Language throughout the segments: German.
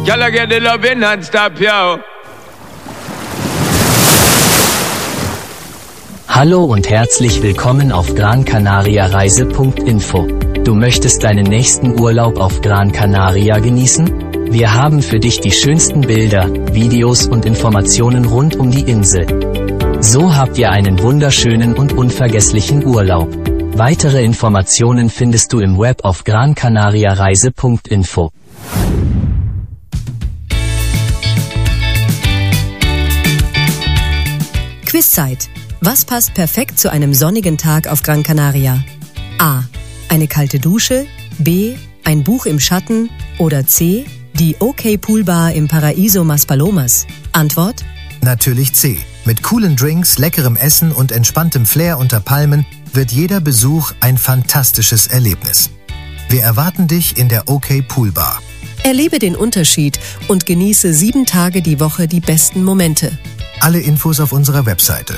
Y'all get the love in non-stop, yo. Hallo und herzlich willkommen auf GranCanariaReise.info. Du möchtest deinen nächsten Urlaub auf Gran Canaria genießen? Wir haben für dich die schönsten Bilder, Videos und Informationen rund um die Insel. So habt ihr einen wunderschönen und unvergesslichen Urlaub. Weitere Informationen findest du im Web auf GranCanariaReise.info. Quizzeit. Was passt perfekt zu einem sonnigen Tag auf Gran Canaria? A. Eine kalte Dusche, B. Ein Buch im Schatten oder C. Die OK Pool Bar im Paraíso Maspalomas. Antwort? Natürlich C. Mit coolen Drinks, leckerem Essen und entspanntem Flair unter Palmen wird jeder Besuch ein fantastisches Erlebnis. Wir erwarten dich in der OK Pool Bar. Erlebe den Unterschied und genieße 7 Tage die Woche die besten Momente. Alle Infos auf unserer Webseite.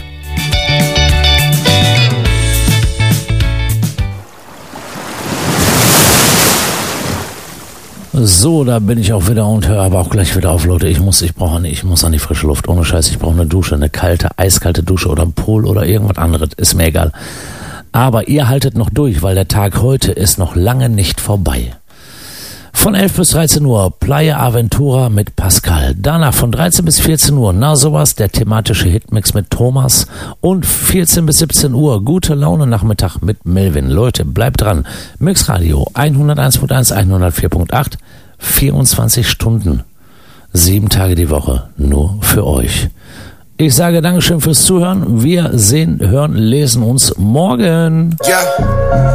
So, da bin ich auch wieder und höre aber auch gleich wieder auf, Leute. Ich muss an die frische Luft. Ohne Scheiß, ich brauche eine Dusche, eine kalte, eiskalte Dusche oder ein Pool oder irgendwas anderes. Ist mir egal. Aber ihr haltet noch durch, weil der Tag heute ist noch lange nicht vorbei. Von 11 bis 13 Uhr Playa Aventura mit Pascal. Danach von 13 bis 14 Uhr Na sowas, der thematische Hitmix mit Thomas. Und 14 bis 17 Uhr Gute Laune Nachmittag mit Melvin. Leute, bleibt dran. Mixradio 101.1, 104.8, 24 Stunden, 7 Tage die Woche, nur für euch. Ich sage Dankeschön fürs Zuhören. Wir sehen, hören, lesen uns morgen. Ja.